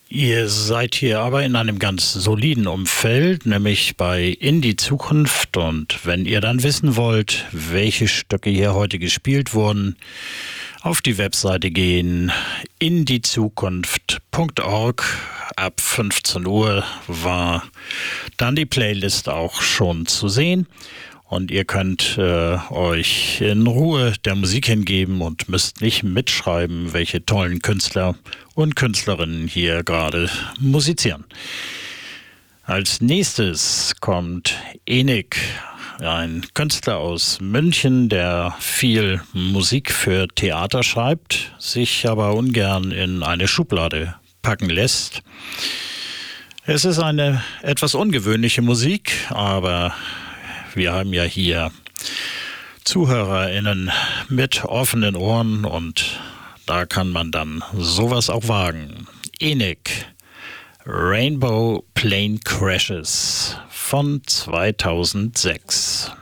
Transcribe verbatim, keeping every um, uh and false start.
Ihr seid hier aber in einem ganz soliden Umfeld, nämlich bei In die Zukunft. Und wenn ihr dann wissen wollt, welche Stücke hier heute gespielt wurden, auf die Webseite gehen, in die Zukunft punkt org. Ab fünfzehn Uhr war dann die Playlist auch schon zu sehen. Und ihr könnt äh, euch in Ruhe der Musik hingeben und müsst nicht mitschreiben, welche tollen Künstler und Künstlerinnen hier gerade musizieren. Als nächstes kommt Enik, ein Künstler aus München, der viel Musik für Theater schreibt, sich aber ungern in eine Schublade packen lässt. Es ist eine etwas ungewöhnliche Musik, aber wir haben ja hier ZuhörerInnen mit offenen Ohren und da kann man dann sowas auch wagen. Enik, Rainbow Plane Crashes von zweitausendsechs.